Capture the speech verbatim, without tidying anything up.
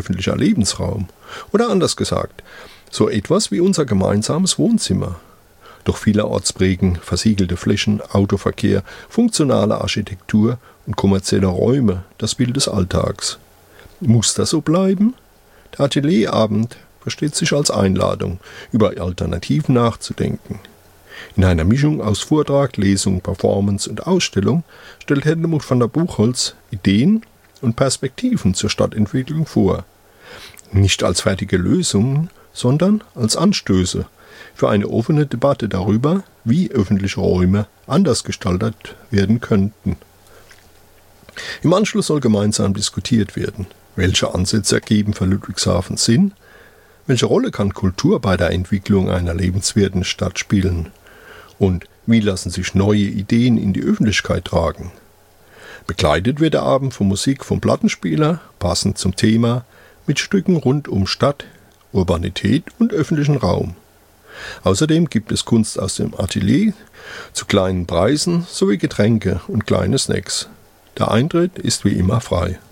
öffentlicher Lebensraum. Oder anders gesagt, so etwas wie unser gemeinsames Wohnzimmer. Doch vielerorts prägen versiegelte Flächen, Autoverkehr, funktionale Architektur und kommerzielle Räume das Bild des Alltags. Muss das so bleiben? Der Atelierabend versteht sich als Einladung, über Alternativen nachzudenken. In einer Mischung aus Vortrag, Lesung, Performance und Ausstellung stellt Helmut von der Buchholz Ideen und Perspektiven zur Stadtentwicklung vor. Nicht als fertige Lösungen, sondern als Anstöße für eine offene Debatte darüber, wie öffentliche Räume anders gestaltet werden könnten. Im Anschluss soll gemeinsam diskutiert werden, welche Ansätze ergeben für Ludwigshafen Sinn, welche Rolle kann Kultur bei der Entwicklung einer lebenswerten Stadt spielen und wie lassen sich neue Ideen in die Öffentlichkeit tragen. Begleitet wird der Abend von Musik vom Plattenspieler, passend zum Thema, mit Stücken rund um Stadt, Urbanität und öffentlichen Raum. Außerdem gibt es Kunst aus dem Atelier zu kleinen Preisen sowie Getränke und kleine Snacks. Der Eintritt ist wie immer frei.